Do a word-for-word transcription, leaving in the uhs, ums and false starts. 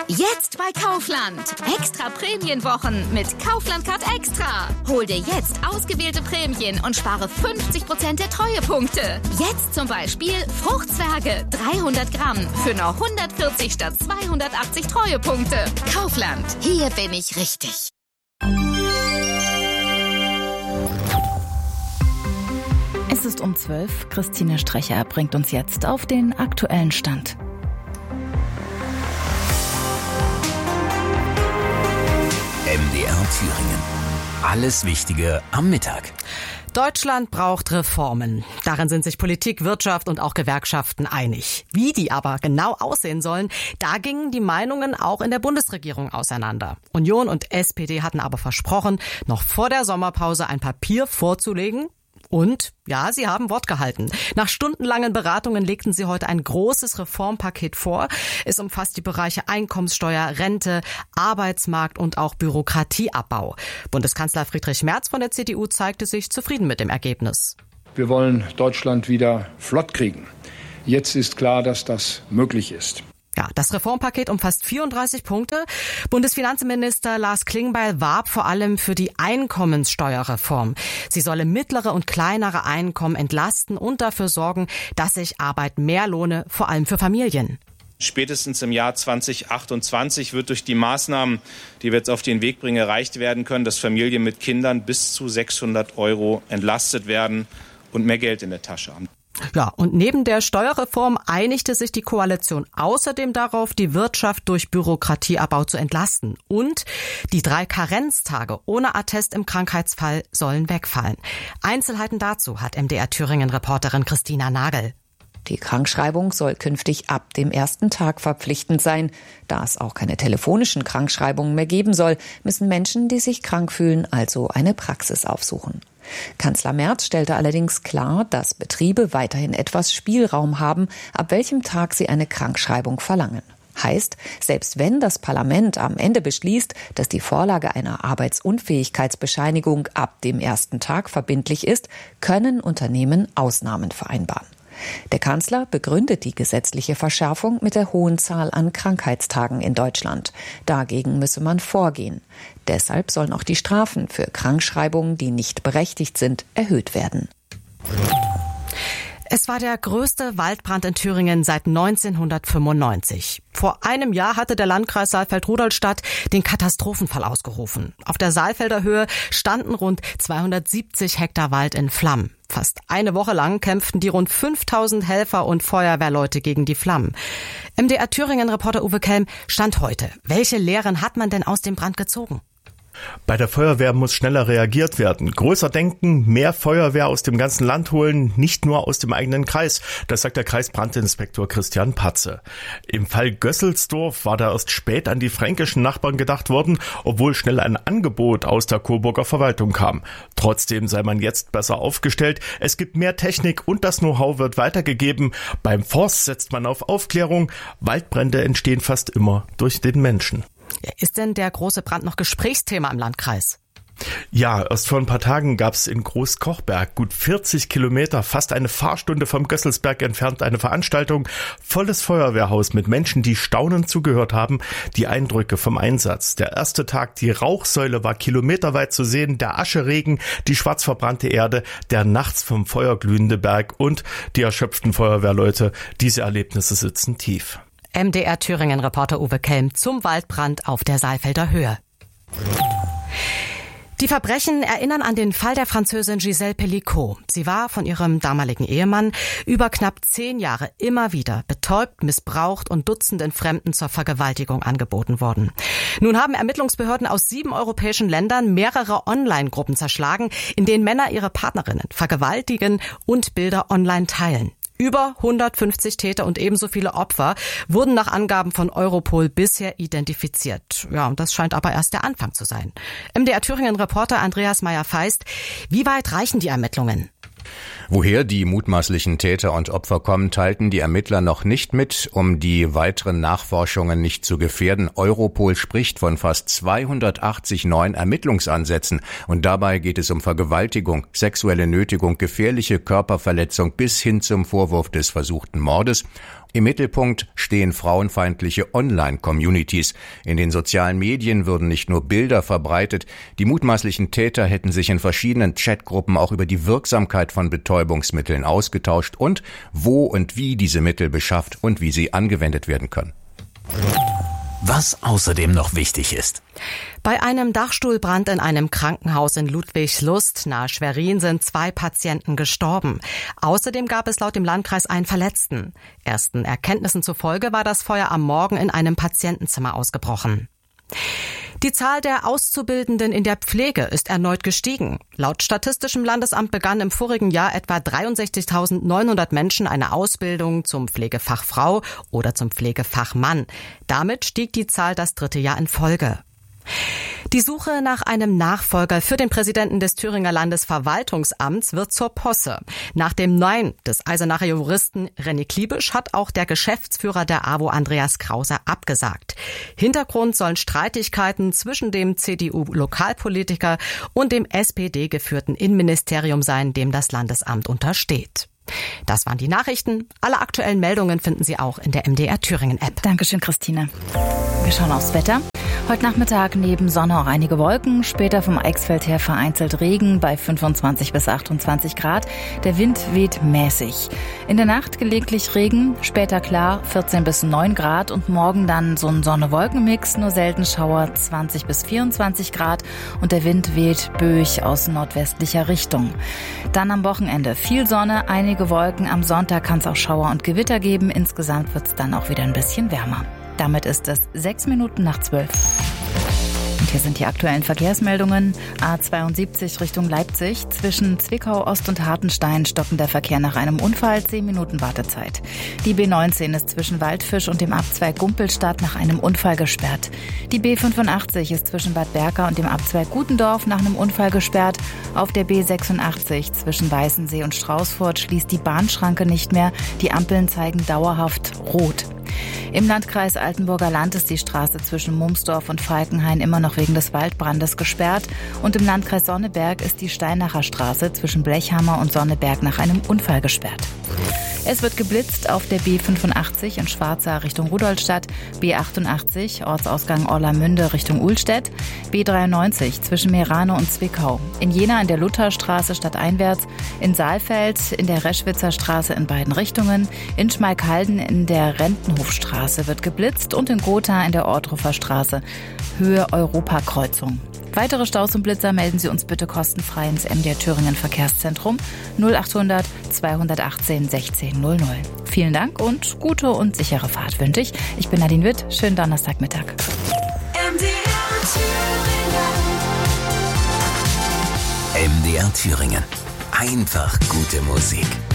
Jetzt bei Kaufland. Extra Prämienwochen mit Kaufland Card Extra. Hol dir jetzt ausgewählte Prämien und spare fünfzig Prozent der Treuepunkte. Jetzt zum Beispiel Fruchtzwerge dreihundert Gramm für nur hundertvierzig statt zweihundertachtzig Treuepunkte. Kaufland. Hier bin ich richtig. Es ist um zwölf. Christine Strecher bringt uns jetzt auf den aktuellen Stand. M D R Thüringen. Alles Wichtige am Mittag. Deutschland braucht Reformen. Darin sind sich Politik, Wirtschaft und auch Gewerkschaften einig. Wie die aber genau aussehen sollen, da gingen die Meinungen auch in der Bundesregierung auseinander. Union und S P D hatten aber versprochen, noch vor der Sommerpause ein Papier vorzulegen. Und, ja, sie haben Wort gehalten. Nach stundenlangen Beratungen legten sie heute ein großes Reformpaket vor. Es umfasst die Bereiche Einkommenssteuer, Rente, Arbeitsmarkt und auch Bürokratieabbau. Bundeskanzler Friedrich Merz von der C D U zeigte sich zufrieden mit dem Ergebnis. Wir wollen Deutschland wieder flott kriegen. Jetzt ist klar, dass das möglich ist. Ja, das Reformpaket umfasst vierunddreißig Punkte. Bundesfinanzminister Lars Klingbeil warb vor allem für die Einkommenssteuerreform. Sie solle mittlere und kleinere Einkommen entlasten und dafür sorgen, dass sich Arbeit mehr lohne, vor allem für Familien. Spätestens im Jahr zwanzig achtundzwanzig wird durch die Maßnahmen, die wir jetzt auf den Weg bringen, erreicht werden können, dass Familien mit Kindern bis zu sechshundert Euro entlastet werden und mehr Geld in der Tasche haben. Ja, und neben der Steuerreform einigte sich die Koalition außerdem darauf, die Wirtschaft durch Bürokratieabbau zu entlasten. Und die drei Karenztage ohne Attest im Krankheitsfall sollen wegfallen. Einzelheiten dazu hat M D R Thüringen-Reporterin Christina Nagel. Die Krankschreibung soll künftig ab dem ersten Tag verpflichtend sein. Da es auch keine telefonischen Krankschreibungen mehr geben soll, müssen Menschen, die sich krank fühlen, also eine Praxis aufsuchen. Kanzler Merz stellte allerdings klar, dass Betriebe weiterhin etwas Spielraum haben, ab welchem Tag sie eine Krankschreibung verlangen. Heißt, selbst wenn das Parlament am Ende beschließt, dass die Vorlage einer Arbeitsunfähigkeitsbescheinigung ab dem ersten Tag verbindlich ist, können Unternehmen Ausnahmen vereinbaren. Der Kanzler begründet die gesetzliche Verschärfung mit der hohen Zahl an Krankheitstagen in Deutschland. Dagegen müsse man vorgehen. Deshalb sollen auch die Strafen für Krankschreibungen, die nicht berechtigt sind, erhöht werden. Es war der größte Waldbrand in Thüringen seit neunzehnhundertfünfundneunzig. Vor einem Jahr hatte der Landkreis Saalfeld-Rudolstadt den Katastrophenfall ausgerufen. Auf der Saalfelder Höhe standen rund zweihundertsiebzig Hektar Wald in Flammen. Fast eine Woche lang kämpften die rund fünftausend Helfer und Feuerwehrleute gegen die Flammen. M D R Thüringen-Reporter Uwe Kelm, Stand heute. Welche Lehren hat man denn aus dem Brand gezogen? Bei der Feuerwehr muss schneller reagiert werden. Größer denken, mehr Feuerwehr aus dem ganzen Land holen, nicht nur aus dem eigenen Kreis. Das sagt der Kreisbrandinspektor Christian Patze. Im Fall Gösselsdorf war da erst spät an die fränkischen Nachbarn gedacht worden, obwohl schnell ein Angebot aus der Coburger Verwaltung kam. Trotzdem sei man jetzt besser aufgestellt. Es gibt mehr Technik und das Know-how wird weitergegeben. Beim Forst setzt man auf Aufklärung. Waldbrände entstehen fast immer durch den Menschen. Ist denn der große Brand noch Gesprächsthema im Landkreis? Ja, erst vor ein paar Tagen gab es in Großkochberg, gut vierzig Kilometer, fast eine Fahrstunde vom Gösselsberg entfernt, eine Veranstaltung. Volles Feuerwehrhaus mit Menschen, die staunend zugehört haben. Die Eindrücke vom Einsatz. Der erste Tag, die Rauchsäule war kilometerweit zu sehen, der Ascheregen, die schwarz verbrannte Erde, der nachts vom Feuer glühende Berg und die erschöpften Feuerwehrleute. Diese Erlebnisse sitzen tief. M D R Thüringen-Reporter Uwe Kelm zum Waldbrand auf der Saalfelder Höhe. Die Verbrechen erinnern an den Fall der Französin Gisèle Pelicot. Sie war von ihrem damaligen Ehemann über knapp zehn Jahre immer wieder betäubt, missbraucht und Dutzenden Fremden zur Vergewaltigung angeboten worden. Nun haben Ermittlungsbehörden aus sieben europäischen Ländern mehrere Online-Gruppen zerschlagen, in denen Männer ihre Partnerinnen vergewaltigen und Bilder online teilen. Über hundertfünfzig Täter und ebenso viele Opfer wurden nach Angaben von Europol bisher identifiziert. Ja, und das scheint aber erst der Anfang zu sein. M D R Thüringen-Reporter Andreas Meyer-Feist, wie weit reichen die Ermittlungen? Woher die mutmaßlichen Täter und Opfer kommen, teilten die Ermittler noch nicht mit, um die weiteren Nachforschungen nicht zu gefährden. Europol spricht von fast zweihundertachtzig neuen Ermittlungsansätzen. Und dabei geht es um Vergewaltigung, sexuelle Nötigung, gefährliche Körperverletzung bis hin zum Vorwurf des versuchten Mordes. Im Mittelpunkt stehen frauenfeindliche Online-Communities. In den sozialen Medien würden nicht nur Bilder verbreitet, die mutmaßlichen Täter hätten sich in verschiedenen Chatgruppen auch über die Wirksamkeit von Betäubungsmitteln ausgetauscht und wo und wie diese Mittel beschafft und wie sie angewendet werden können. Was außerdem noch wichtig ist. Bei einem Dachstuhlbrand in einem Krankenhaus in Ludwigslust nahe Schwerin sind zwei Patienten gestorben. Außerdem gab es laut dem Landkreis einen Verletzten. Ersten Erkenntnissen zufolge war das Feuer am Morgen in einem Patientenzimmer ausgebrochen. Die Zahl der Auszubildenden in der Pflege ist erneut gestiegen. Laut Statistischem Landesamt begannen im vorigen Jahr etwa dreiundsechzigtausendneunhundert Menschen eine Ausbildung zum Pflegefachfrau oder zum Pflegefachmann. Damit stieg die Zahl das dritte Jahr in Folge. Die Suche nach einem Nachfolger für den Präsidenten des Thüringer Landesverwaltungsamts wird zur Posse. Nach dem Nein des Eisenacher Juristen René Kliebisch hat auch der Geschäftsführer der AWO Andreas Krause abgesagt. Hintergrund sollen Streitigkeiten zwischen dem C D U-Lokalpolitiker und dem S P D-geführten Innenministerium sein, dem das Landesamt untersteht. Das waren die Nachrichten. Alle aktuellen Meldungen finden Sie auch in der M D R Thüringen App. Dankeschön, Christine. Wir schauen aufs Wetter. Heute Nachmittag neben Sonne auch einige Wolken, später vom Eichsfeld her vereinzelt Regen bei fünfundzwanzig bis achtundzwanzig Grad. Der Wind weht mäßig. In der Nacht gelegentlich Regen, später klar vierzehn bis neun Grad und morgen dann so ein Sonne-Wolken-Mix, nur selten Schauer zwanzig bis vierundzwanzig Grad und der Wind weht böig aus nordwestlicher Richtung. Dann am Wochenende viel Sonne, einige Wolken, am Sonntag kann es auch Schauer und Gewitter geben, insgesamt wird es dann auch wieder ein bisschen wärmer. Damit ist es sechs Minuten nach zwölf. Und hier sind die aktuellen Verkehrsmeldungen. A zweiundsiebzig Richtung Leipzig. Zwischen Zwickau Ost und Hartenstein stocken der Verkehr nach einem Unfall. zehn Minuten Wartezeit. Die B neunzehn ist zwischen Waldfisch und dem Abzweig Gumpelstadt nach einem Unfall gesperrt. Die B fünfundachtzig ist zwischen Bad Berka und dem Abzweig Gutendorf nach einem Unfall gesperrt. Auf der B sechsundachtzig zwischen Weißensee und Straußfurt schließt die Bahnschranke nicht mehr. Die Ampeln zeigen dauerhaft rot. Im Landkreis Altenburger Land ist die Straße zwischen Mumsdorf und Falkenhain immer noch wegen des Waldbrandes gesperrt. Und im Landkreis Sonneberg ist die Steinacher Straße zwischen Blechhammer und Sonneberg nach einem Unfall gesperrt. Es wird geblitzt auf der B fünfundachtzig in Schwarza Richtung Rudolstadt, B achtundachtzig Ortsausgang Orlamünde Richtung Uhlstedt, B dreiundneunzig zwischen Meerane und Zwickau, in Jena in der Lutherstraße stadteinwärts, in Saalfeld in der Reschwitzer Straße in beiden Richtungen, in Schmalkalden in der Rentenhofstraße wird geblitzt und in Gotha in der Ortrufer Straße Höhe Europakreuzung. Weitere Staus und Blitzer melden Sie uns bitte kostenfrei ins M D R Thüringen Verkehrszentrum null achthundert zweihundertachtzehn sechzehn null null. Vielen Dank und gute und sichere Fahrt wünsche ich. Ich bin Nadine Witt. Schönen Donnerstagmittag. M D R Thüringen. M D R Thüringen. Einfach gute Musik.